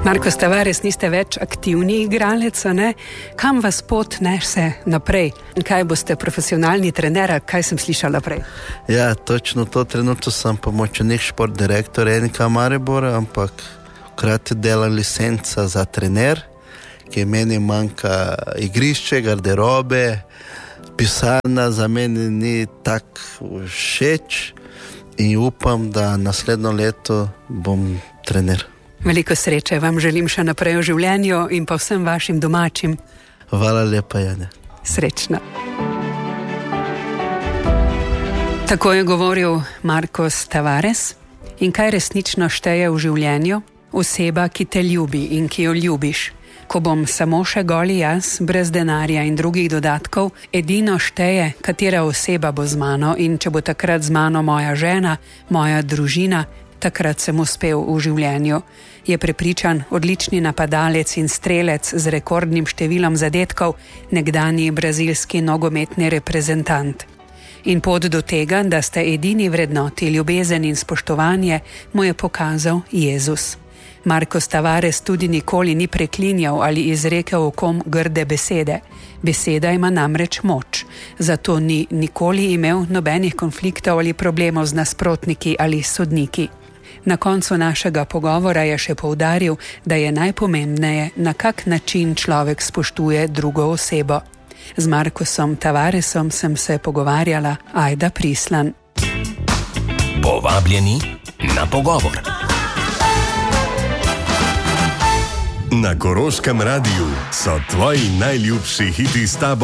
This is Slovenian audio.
Marcos Tavares, niste več aktivni igralec, ne? Kam vas pot nese naprej? Kaj boste profesionalni trener, kaj sem slišala prej? Ja, točno to. Trenutno sem pomočnik šport direktor NK Maribora, ampak hkrati delam licenca za trener, ki meni manjka igrišče, garderobe, pisarna za meni ni tako všeč in upam, da naslednjo leto bom trener. Veliko sreče vam želim še naprej v življenju in pa vsem vašim domačim. Hvala lepa, Jane. Srečno. Tako je govoril Marcos Tavares. In kaj resnično šteje v življenju? Oseba, ki te ljubi in ki jo ljubiš. Ko bom samo še goli jaz, brez denarja in drugih dodatkov, edino šteje, katera oseba bo z mano, in če bo takrat z mano moja žena, moja družina, takrat sem uspel v življenju. Je prepričan odlični napadalec in strelec z rekordnim številom zadetkov, nekdanji brazilski nogometni reprezentant. In pot do tega, da sta edini vrednoti ljubezen in spoštovanje, mu je pokazal Jezus. Marcos Tavares tudi nikoli ni preklinjal ali izrekel o kom grde besede. Beseda ima namreč moč. Zato ni nikoli imel nobenih konfliktov ali problemov z nasprotniki ali sodniki. Na koncu našega pogovora je še poudaril, da je najpomembneje, na kak način človek spoštuje drugo osebo. Z Marcosom Tavaresom sem se pogovarjala Ajda Prislan. Povabljeni na pogovor. Na Koroškem radiju so tvoji najljubši hiti s tabo.